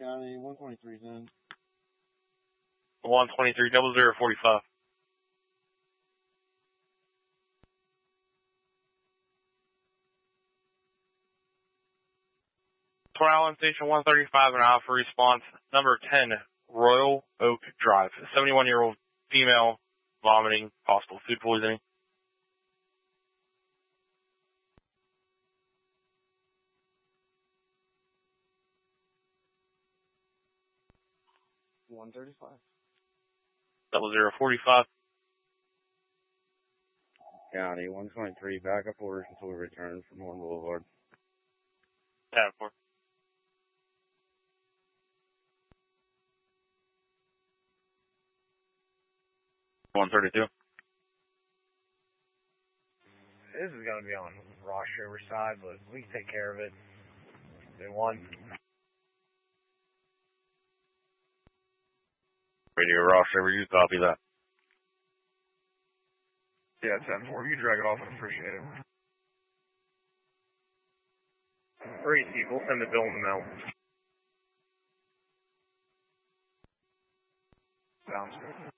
County, 123 then. 123, 0045. Tor Allen, Station 135, and Alpha response, number 10, Royal Oak Drive. 71-year-old female, vomiting, possible food poisoning. $135. 0045. County, 123, backup orders until we return from Horn Boulevard. Yeah, of course. $132. This is going to be on Ross River side, but we can take care of it. They won. Radio Ross River, you copy that. Yeah, 10-4. You drag it off, I appreciate it. Great, we'll send the bill in the mail. Sounds good.